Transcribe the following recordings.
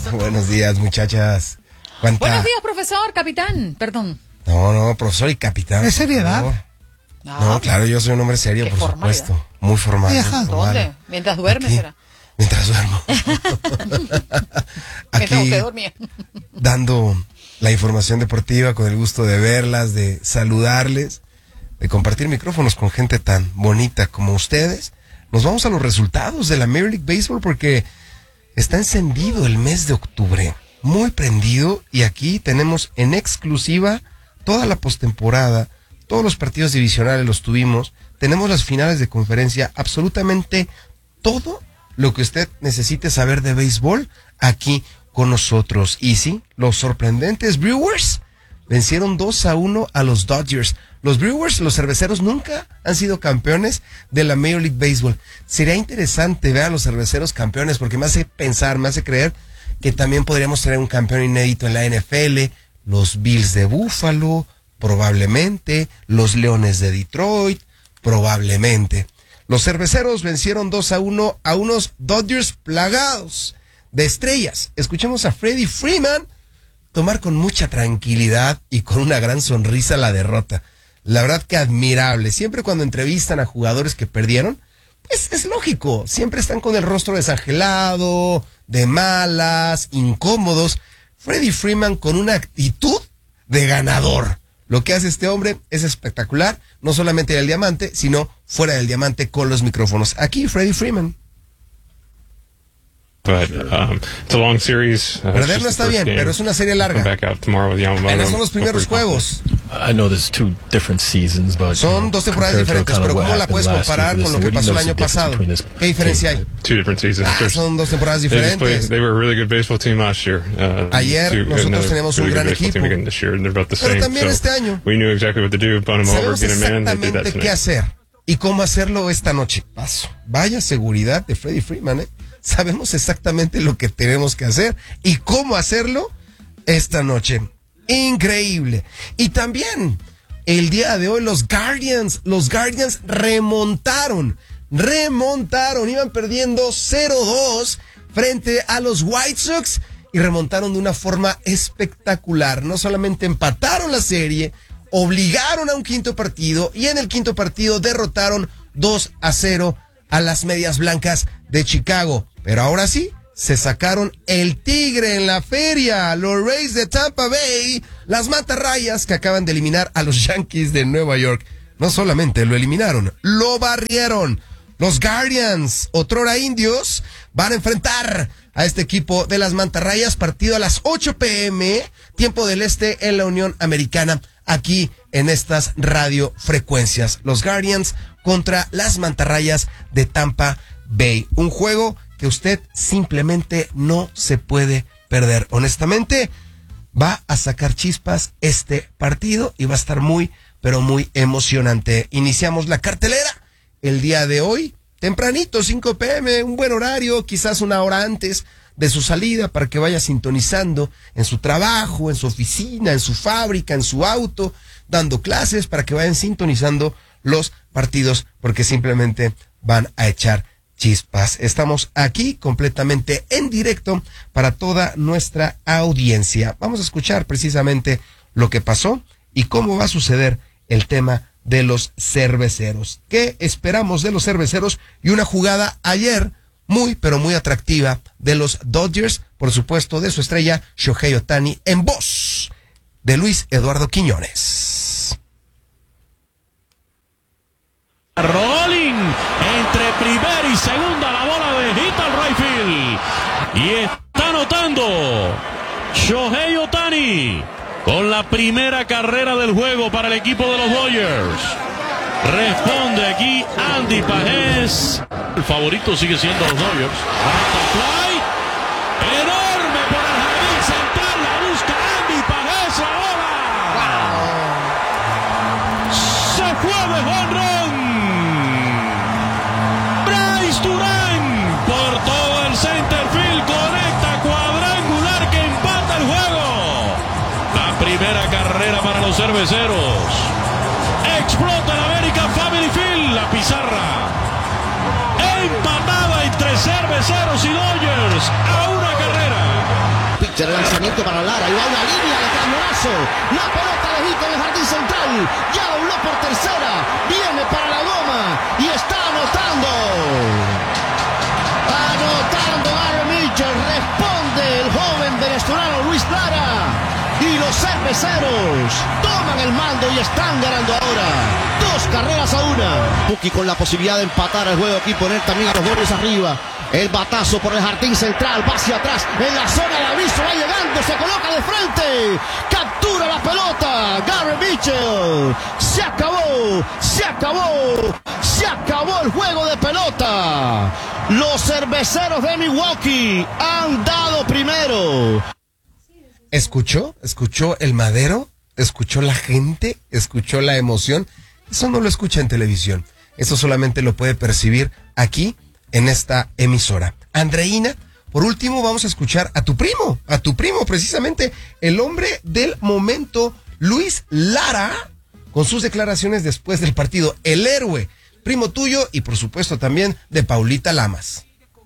Buenos días, muchachas. Buenos días, profesor, capitán, perdón. No, profesor y capitán. ¿Es seriedad? No, claro, yo soy un hombre serio, por supuesto. Muy formal. ¿Dónde? Mientras duerme, será. Mientras duermo. Mientras usted dormía. Dando la información deportiva con el gusto de verlas, de saludarles, de compartir micrófonos con gente tan bonita como ustedes. Nos vamos a los resultados de la Major League Baseball porque está encendido el mes de octubre, muy prendido, y aquí tenemos en exclusiva toda la postemporada, todos los partidos divisionales los tuvimos, tenemos las finales de conferencia, absolutamente todo lo que usted necesite saber de béisbol aquí con nosotros. Y sí, los sorprendentes Brewers vencieron 2-1 a los Dodgers. Los Brewers, los cerveceros, nunca han sido campeones de la Major League Baseball. Sería interesante ver a los cerveceros campeones porque me hace pensar, me hace creer que también podríamos tener un campeón inédito en la NFL, los Bills de Buffalo, probablemente, los Leones de Detroit, probablemente. Los cerveceros vencieron 2-1 a unos Dodgers plagados de estrellas. Escuchemos a Freddie Freeman tomar con mucha tranquilidad y con una gran sonrisa la derrota. La verdad que admirable. Siempre cuando entrevistan a jugadores que perdieron, pues es lógico, siempre están con el rostro desangelado, de malas, incómodos. Freddie Freeman con una actitud de ganador. Lo que hace este hombre es espectacular, no solamente en el diamante, sino fuera del diamante con los micrófonos. Aquí Freddie Freeman. But it's a long series. Perder no está bien, pero es una serie larga. Apenas son los primeros juegos. I know there's two different seasons, but son dos temporadas diferentes, pero ¿cómo la puedes comparar con lo que pasó el año pasado? ¿Qué diferencia hay? Two different seasons. Son dos temporadas diferentes. They were a really good baseball team last year. Ayer nosotros teníamos un gran equipo, pero también este año sabemos exactamente qué hacer y cómo hacerlo esta noche. Paso. Vaya seguridad de Freddie Freeman, ¿eh? Sabemos exactamente lo que tenemos que hacer y cómo hacerlo esta noche. Increíble. Y también el día de hoy los Guardians remontaron, iban perdiendo 0-2 frente a los White Sox y remontaron de una forma espectacular. No solamente empataron la serie, obligaron a un quinto partido y en el quinto partido derrotaron 2-0 a las Medias Blancas de Chicago. Pero ahora sí, se sacaron el tigre en la feria. Los Rays de Tampa Bay, las mantarrayas que acaban de eliminar a los Yankees de Nueva York. No solamente lo eliminaron, lo barrieron. Los Guardians, otrora indios, van a enfrentar a este equipo de las mantarrayas. Partido a las 8 p.m., tiempo del este en la Unión Americana, aquí en estas radiofrecuencias. Los Guardians contra las mantarrayas de Tampa Bay. Un juego que usted simplemente no se puede perder. Honestamente, va a sacar chispas este partido y va a estar muy, pero muy emocionante. Iniciamos la cartelera el día de hoy, tempranito, 5 p.m., un buen horario, quizás una hora antes de su salida para que vaya sintonizando en su trabajo, en su oficina, en su fábrica, en su auto, dando clases para que vayan sintonizando los partidos porque simplemente van a echar chispas. Estamos aquí completamente en directo para toda nuestra audiencia. Vamos a escuchar precisamente lo que pasó y cómo va a suceder el tema de los cerveceros. ¿Qué esperamos de los cerveceros? Y una jugada ayer muy, pero muy atractiva de los Dodgers, por supuesto, de su estrella Shohei Ohtani, en voz de Luis Eduardo Quiñones. Rolling entre primera y segunda, la bola de hit al right field. Y está anotando Shohei Ohtani con la primera carrera del juego para el equipo de los Dodgers. Responde aquí Andy Pajés. El favorito sigue siendo los Dodgers. Fly enorme por el jardín central. La busca Andy Pajés. La bola se fue de home run. Bryce Durán por todo el center field conecta cuadrangular que empata el juego. La primera carrera para los cerveceros. Explota el American Family Field, la pizarra empatada entre cerveceros y Dodgers a una carrera. Será el lanzamiento para Lara. Y va una línea de cañonazo. La pelota lejita en el jardín central. Ya dobló por tercera. Viene para la goma. Y está anotando. Anotando Aaron Mitchell. Responde el joven venezolano Luis Lara. Y los cerveceros toman el mando y están ganando ahora 2-1. Buki con la posibilidad de empatar el juego aquí, poner también a los goles arriba. El batazo por el jardín central, va hacia atrás, en la zona de aviso, va llegando, se coloca de frente, captura la pelota, Gary Mitchell. Se acabó, se acabó, se acabó el juego de pelota. Los cerveceros de Milwaukee han dado primero. ¿Escuchó? ¿Escuchó el madero? ¿Escuchó la gente? ¿Escuchó la emoción? Eso no lo escucha en televisión. Eso solamente lo puede percibir aquí, en esta emisora. Andreina, por último vamos a escuchar a tu primo precisamente, el hombre del momento, Luis Lara, con sus declaraciones después del partido. El héroe, primo tuyo y por supuesto también de Paulita Lamas.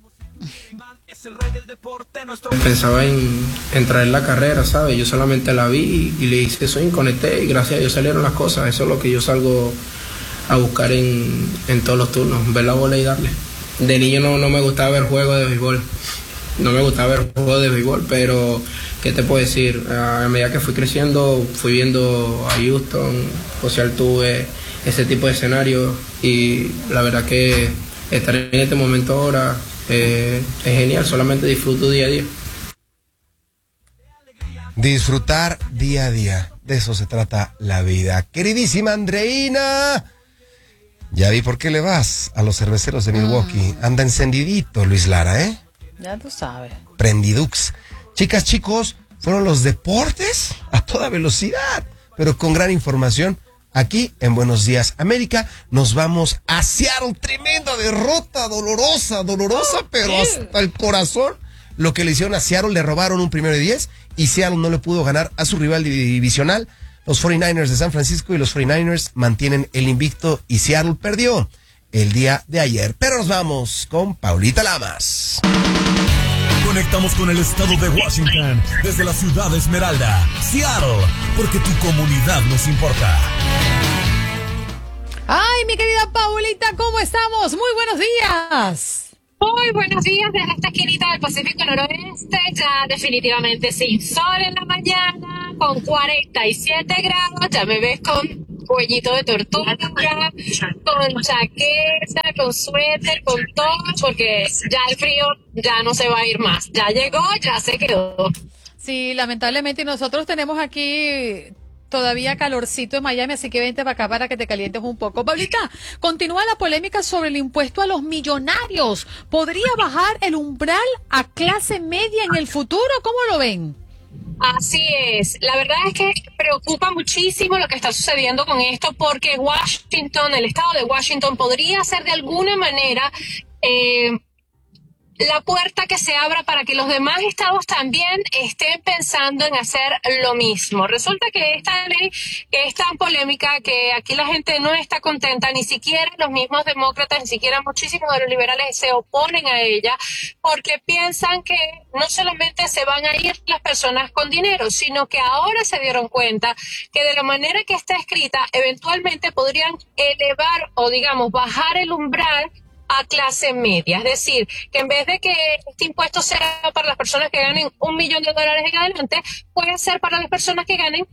Pensaba en traer la carrera, ¿sabes? Yo solamente la vi y le hice swing, conecté y gracias a Dios salieron las cosas. Eso es lo que yo salgo a buscar en todos los turnos, ver la bola y darle. De niño no me gustaba ver juegos de béisbol, pero ¿qué te puedo decir? A medida que fui creciendo, fui viendo a Houston, José Altuve, ese tipo de escenario y la verdad que estar en este momento ahora es genial, solamente disfruto día a día. Disfrutar día a día, de eso se trata la vida. Queridísima Andreina, ya vi por qué le vas a los cerveceros de Milwaukee. Anda encendidito Luis Lara, ¿eh? Ya tú sabes. Prendidux. Chicas, chicos, fueron los deportes a toda velocidad, pero con gran información. Aquí en Buenos Días América nos vamos a Seattle. Tremenda derrota, dolorosa, pero hasta el corazón. Lo que le hicieron a Seattle, le robaron un 1-10 y Seattle no le pudo ganar a su rival divisional. Los 49ers de San Francisco y los 49ers mantienen el invicto y Seattle perdió el día de ayer. Pero nos vamos con Paulita Lamas. Conectamos con el estado de Washington desde la ciudad de Esmeralda, Seattle, porque tu comunidad nos importa. Ay, mi querida Paulita, ¿cómo estamos? Muy buenos días. Muy buenos días desde esta esquinita del Pacífico Noroeste, ya definitivamente sin sol en la mañana, con 47 grados, ya me ves con cuellito de tortuga, con chaqueta, con suéter, con todo, porque ya el frío ya no se va a ir más, ya llegó, ya se quedó. Sí, lamentablemente, y nosotros tenemos aquí todavía calorcito en Miami, así que vente para acá para que te calientes un poco. Paulita, continúa la polémica sobre el impuesto a los millonarios. ¿Podría bajar el umbral a clase media en el futuro? ¿Cómo lo ven? Así es. La verdad es que preocupa muchísimo lo que está sucediendo con esto, porque Washington, el estado de Washington, podría ser de alguna manera la puerta que se abra para que los demás estados también estén pensando en hacer lo mismo. Resulta que esta ley que es tan polémica, que aquí la gente no está contenta, ni siquiera los mismos demócratas, ni siquiera muchísimos de los liberales se oponen a ella, porque piensan que no solamente se van a ir las personas con dinero, sino que ahora se dieron cuenta que de la manera que está escrita, eventualmente podrían elevar o digamos bajar el umbral a clase media, es decir, que en vez de que este impuesto sea para las personas que ganen $1 millón en adelante, puede ser para las personas que ganen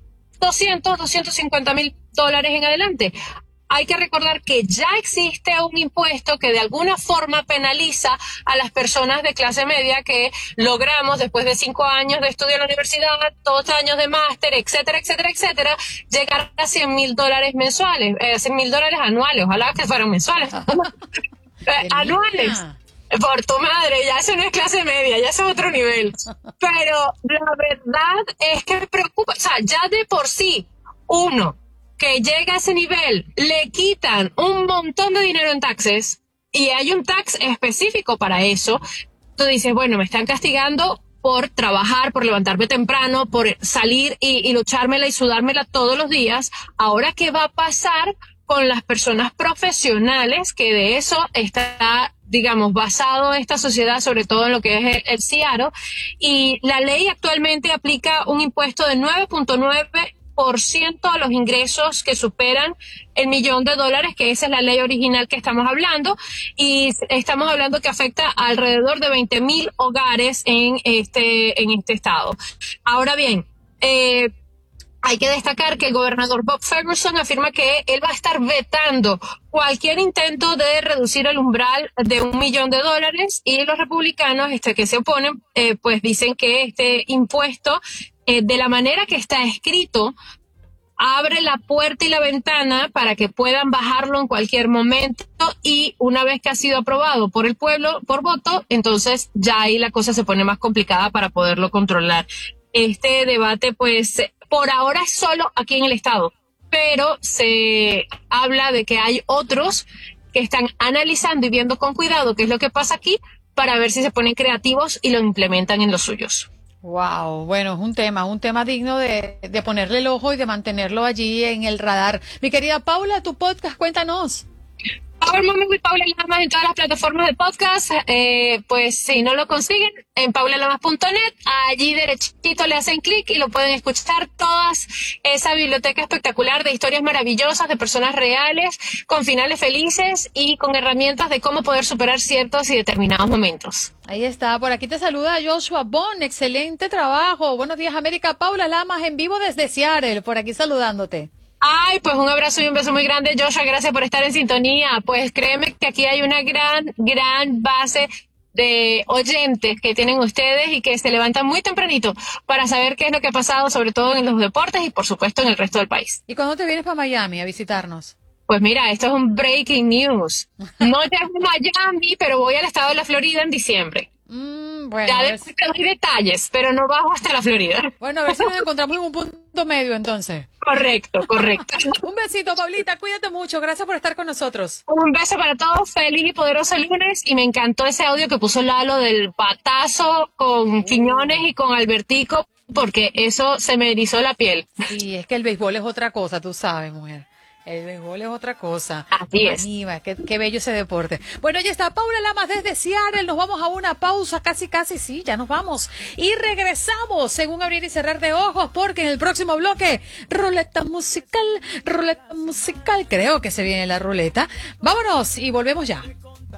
$250,000 en adelante. Hay que recordar que ya existe un impuesto que de alguna forma penaliza a las personas de clase media que logramos después de 5 años de estudio en la universidad, 2 años de máster, etcétera, llegar a $100,000 mensuales, $100,000 anuales, ojalá que fueran mensuales. Anuales, por tu madre, ya eso no es clase media, ya eso es otro nivel. Pero la verdad es que me preocupa, o sea, ya de por sí, uno que llega a ese nivel, le quitan un montón de dinero en taxes, y hay un tax específico para eso. Tú dices, bueno, me están castigando por trabajar, por levantarme temprano, por salir y luchármela y sudármela todos los días. Ahora, ¿qué va a pasar con las personas profesionales, que de eso está digamos, basado esta sociedad, sobre todo en lo que es el Seattle, y la ley actualmente aplica un impuesto de 9.9% a los ingresos que superan el $1.000.000, que esa es la ley original que estamos hablando, y estamos hablando que afecta a alrededor de 20,000 hogares en este estado. Ahora bien, hay que destacar que el gobernador Bob Ferguson afirma que él va a estar vetando cualquier intento de reducir el umbral de $1.000.000, y los republicanos que se oponen pues dicen que este impuesto, de la manera que está escrito, abre la puerta y la ventana para que puedan bajarlo en cualquier momento, y una vez que ha sido aprobado por el pueblo por voto, entonces ya ahí la cosa se pone más complicada para poderlo controlar. Este debate, pues, por ahora es solo aquí en el estado, pero se habla de que hay otros que están analizando y viendo con cuidado qué es lo que pasa aquí para ver si se ponen creativos y lo implementan en los suyos. Wow, bueno, es un tema digno de ponerle el ojo y de mantenerlo allí en el radar. Mi querida Paula, tu podcast, cuéntanos. Power Moment with Paula Lamas en todas las plataformas de podcast. Pues si no lo consiguen, en paulalamas.net, allí derechito le hacen clic y lo pueden escuchar. Todas esa biblioteca espectacular de historias maravillosas, de personas reales, con finales felices y con herramientas de cómo poder superar ciertos y determinados momentos. Ahí está, por aquí te saluda Joshua Bond, excelente trabajo. Buenos días, América. Paula Lamas en vivo desde Seattle, por aquí saludándote. Ay, pues un abrazo y un beso muy grande, Joshua, gracias por estar en sintonía. Pues créeme que aquí hay una gran base de oyentes que tienen ustedes y que se levantan muy tempranito para saber qué es lo que ha pasado, sobre todo en los deportes y por supuesto en el resto del país. ¿Y cuándo te vienes para Miami a visitarnos? Pues mira, esto es un breaking news. No llego a Miami, pero voy al estado de la Florida en diciembre. Bueno, ya después te doy detalles, pero no bajo hasta la Florida. Bueno, a ver si nos encontramos en un punto medio entonces. Correcto. Un besito, Paulita, cuídate mucho, gracias por estar con nosotros. Un beso para todos, feliz y poderoso lunes, y me encantó ese audio que puso Lalo del patazo con Quiñones y con Albertico, porque eso se me erizó la piel. Sí, es que el béisbol es otra cosa, tú sabes, mujer. El béisbol es otra cosa. Así es. Anima, qué bello ese deporte. Bueno, ya está Paula Lamas desde Seattle. Nos vamos a una pausa, casi, sí, ya nos vamos. Y regresamos, según abrir y cerrar de ojos, porque en el próximo bloque, ruleta musical, creo que se viene la ruleta. Vámonos y volvemos ya.